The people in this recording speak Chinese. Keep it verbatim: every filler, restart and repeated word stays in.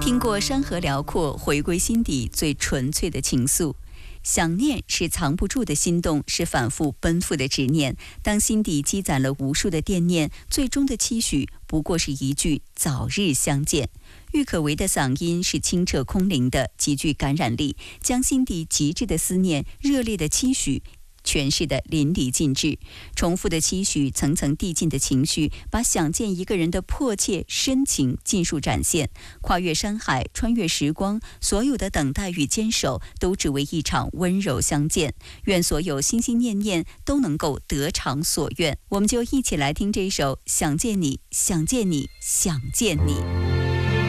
听过山河辽阔，回归心底最纯粹的情愫。想念是藏不住的心动，是反复奔赴的执念。当心底积攒了无数的惦念，最终的期许不过是一句早日相见。郁可唯的嗓音是清澈空灵的，极具感染力，将心底极致的思念、热烈的期许诠释得淋漓尽致。重复的期许，层层递进的情绪，把想见一个人的迫切深情尽数展现。跨越山海，穿越时光，所有的等待与坚守，都只为一场温柔相见。愿所有心心念念都能够得偿所愿。我们就一起来听这首《想见你，想见你，想见你》。